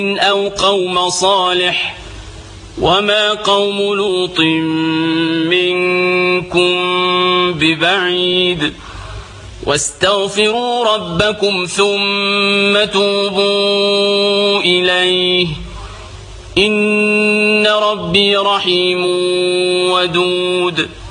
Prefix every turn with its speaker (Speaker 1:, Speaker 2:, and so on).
Speaker 1: أو قوم صالح وما قوم لوط منكم ببعيد واستغفروا ربكم ثم توبوا إليه إن ربي رحيم ودود